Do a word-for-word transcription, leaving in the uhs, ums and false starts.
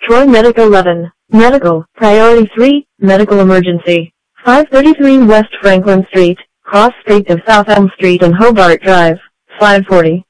Troy Medic eleven. Medical. Priority three. Medical emergency. five thirty-three West Franklin Street, cross street of South Elm Street and Hobart Drive. five forty.